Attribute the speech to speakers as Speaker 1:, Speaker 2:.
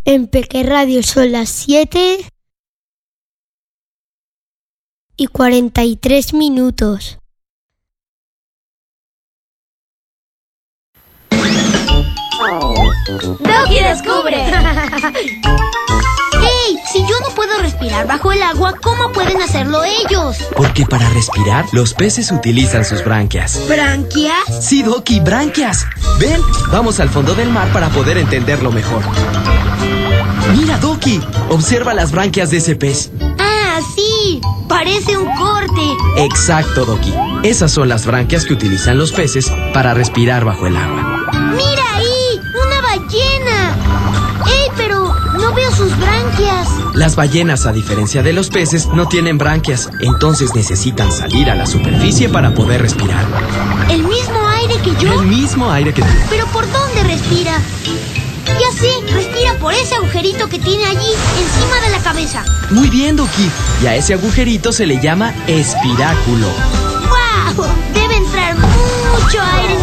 Speaker 1: En Peque Radio son las 7:43.
Speaker 2: ¡Doki descubre! ¡Hey! Si yo no puedo respirar bajo el agua, ¿cómo pueden hacerlo ellos?
Speaker 3: Porque para respirar, los peces utilizan sus branquias.
Speaker 2: ¿Branquias?
Speaker 3: Sí, Doki, branquias. Ven, vamos al fondo del mar para poder entenderlo mejor. Mira, Doki, observa las branquias de ese pez.
Speaker 2: ¡Ah, sí! Parece un corte.
Speaker 3: Exacto, Doki. Esas son las branquias que utilizan los peces para respirar bajo el agua.
Speaker 2: ¡Mira ahí! ¡Una ballena! ¡Ey, pero no veo sus branquias!
Speaker 3: Las ballenas, a diferencia de los peces, no tienen branquias. Entonces necesitan salir a la superficie para poder respirar.
Speaker 2: ¿El mismo aire que yo?
Speaker 3: El mismo aire que tú.
Speaker 2: ¿Pero por dónde respira? Ya sé, respira por ese agujerito que tiene allí, encima de la cabeza.
Speaker 3: Muy bien, Doki. Y a ese agujerito se le llama espiráculo.
Speaker 2: ¡Guau! Debe entrar mucho aire